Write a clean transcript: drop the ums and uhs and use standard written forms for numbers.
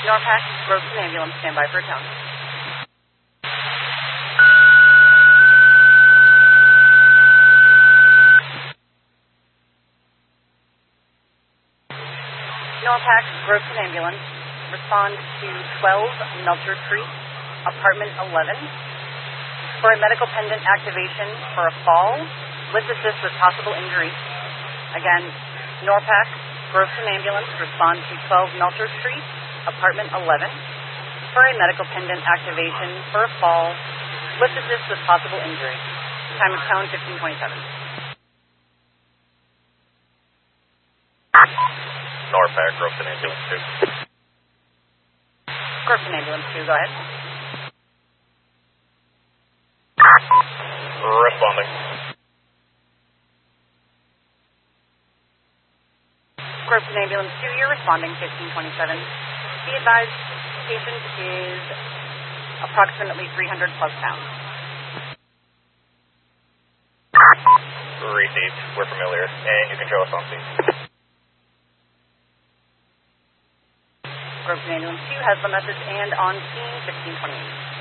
Norpac, Groveton Ambulance, stand by for a town. Norpac, Groveton Ambulance, respond to 12 Melcher Street, apartment 11, for a medical pendant activation for a fall, with assist with possible injury. Again, Norpac, Groveton Ambulance, respond to 12 Melcher Street, apartment 11, for a medical pendant activation for a fall, with assist with possible injury. Time of tone 1527. Norpac, Groveton Ambulance 2. Groveton Ambulance 2, go ahead. Responding. Groveton Ambulance 2, you're responding 1527. Be advised, patient is approximately 300 plus pounds. Received. We're familiar. And you can show us on scene. Groveton Ambulance 2 has the message and on scene 1628.